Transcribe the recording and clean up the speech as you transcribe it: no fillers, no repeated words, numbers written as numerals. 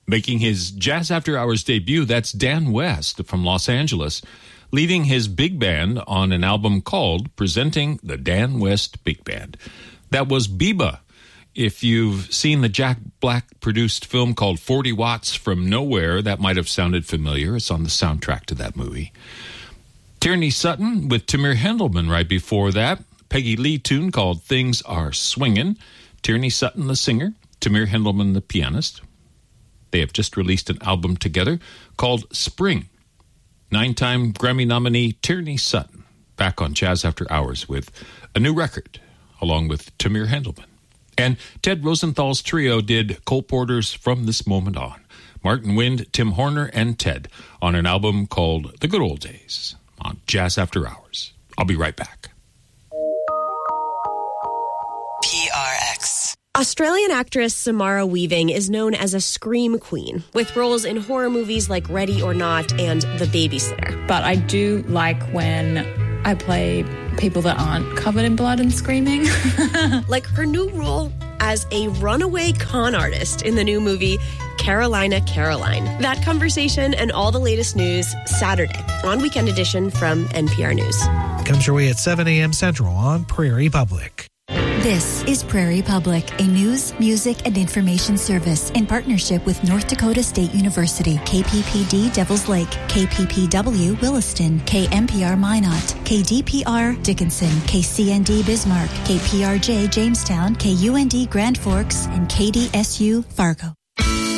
Making his Jazz After Hours debut, that's Dan West from Los Angeles, leading his big band on an album called Presenting the Dan West Big Band. That was Biba. If you've seen the Jack Black produced film called 40 Watts from Nowhere, that might have sounded familiar. It's on the soundtrack to that movie. Tierney Sutton with Tamir Hendelman right before that. Peggy Lee tune called Things Are Swingin'. Tierney Sutton, the singer. Tamir Hendelman, the pianist. They have just released an album together called Spring. 9-time Grammy nominee Tierney Sutton back on Jazz After Hours with a new record along with Tamir Hendelman. And Ted Rosenthal's trio did Cole Porter's From This Moment On. Martin Wind, Tim Horner, and Ted on an album called The Good Old Days on Jazz After Hours. I'll be right back. PRX. Australian actress Samara Weaving is known as a scream queen, with roles in horror movies like Ready or Not and The Babysitter. But I do like when I play people that aren't covered in blood and screaming. Like her new role as a runaway con artist in the new movie Carolina Caroline. That conversation and all the latest news Saturday on Weekend Edition from NPR News. Comes your way at 7 a.m. Central on Prairie Public. This is Prairie Public, a news, music, and information service in partnership with North Dakota State University, KPPD Devils Lake, KPPW Williston, KMPR Minot, KDPR Dickinson, KCND Bismarck, KPRJ Jamestown, KUND Grand Forks, and KDSU Fargo.